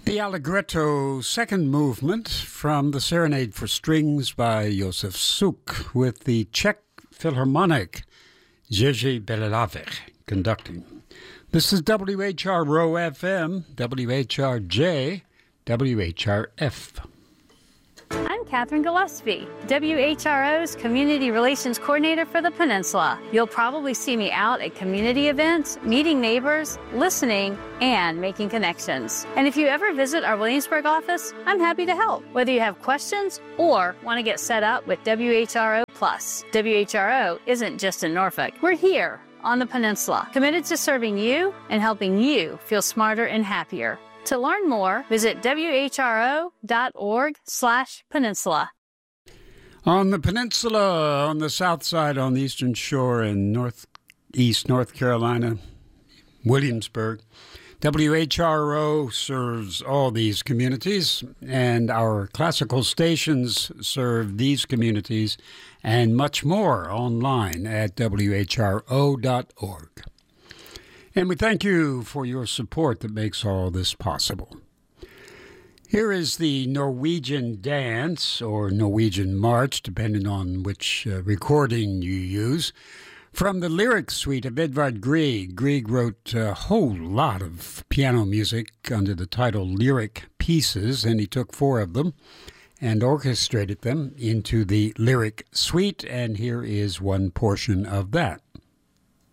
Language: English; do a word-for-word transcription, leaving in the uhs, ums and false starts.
The Allegretto second movement from the Serenade for Strings by Josef Suk with the Czech Philharmonic Jerzy Belalavich conducting. This is W H R O F M, W H R J, W H R F. I'm Catherine Gillespie, W H R O's Community Relations Coordinator for the Peninsula. You'll probably see me out at community events, meeting neighbors, listening, and making connections. And if you ever visit our Williamsburg office, I'm happy to help, whether you have questions or want to get set up with W H R O Plus. W H R O isn't just in Norfolk. We're here on the Peninsula, committed to serving you and helping you feel smarter and happier. To learn more, visit W H R O dot org slash peninsula. On the peninsula, on the south side, on the eastern shore in northeast North Carolina, Williamsburg, W H R O serves all these communities, and our classical stations serve these communities and much more online at W H R O dot org. And we thank you for your support that makes all this possible. Here is the Norwegian Dance, or Norwegian March, depending on which uh, recording you use, from the lyric suite of Edvard Grieg. Grieg wrote a whole lot of piano music under the title Lyric Pieces, and he took four of them and orchestrated them into the lyric suite, and here is one portion of that.